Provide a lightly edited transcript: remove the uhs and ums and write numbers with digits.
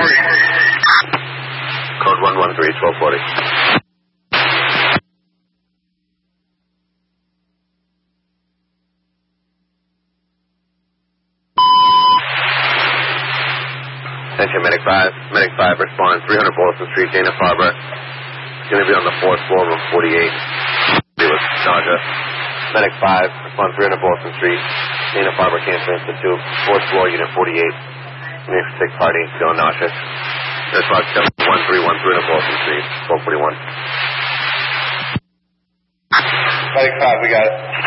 Code 113, 1240. Attention, Medic 5. Medic 5, respond 300 Bolton Street, Dana-Farber. It's going to be on the 4th floor, room 48. With nausea. Medic 5, respond 300 Bolton Street, Dana-Farber Cancer Institute, 4th floor, unit 48. Near sick party, feeling nauseous. Response 7131, 300 Bolton Street, 1241. Medic 5, we got it.